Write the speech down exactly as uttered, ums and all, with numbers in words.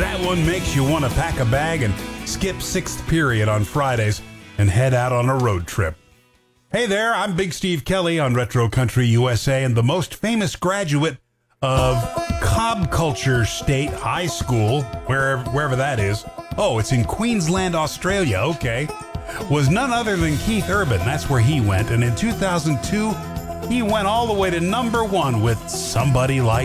That one makes you want to pack a bag and skip sixth period on Fridays and head out on a road trip. Hey there, I'm Big Steve Kelly on Retro Country U S A, and the most famous graduate of Cobb Culture State High School, wherever, wherever that is. Oh, it's in Queensland, Australia, okay. Was none other than Keith Urban. That's where he went. And in two thousand two, he went all the way to number one with Somebody Like